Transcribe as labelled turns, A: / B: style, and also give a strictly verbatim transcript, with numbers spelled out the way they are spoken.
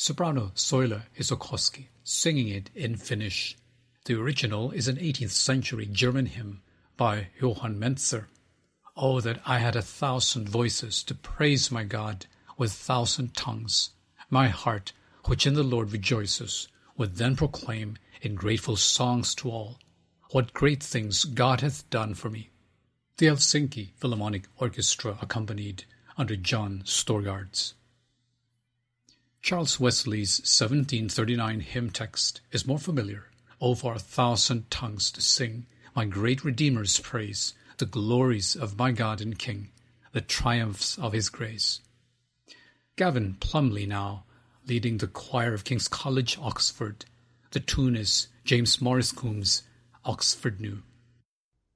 A: Soprano Soila Isokoski, singing it in Finnish. The original is an eighteenth century German hymn by Johann Mentzer. Oh, that I had a thousand voices to praise my God with thousand tongues. My heart, which in the Lord rejoices, would then proclaim in grateful songs to all, what great things God hath done for me. The Helsinki Philharmonic Orchestra accompanied under John Storgards. Charles Wesley's seventeen thirty-nine hymn text is more familiar. Oh, for a thousand tongues to sing my great Redeemer's praise, the glories of my God and King, the triumphs of his grace. Gavin Plumley now, leading the choir of King's College, Oxford. The tune is James Morris Coombs' Oxford New.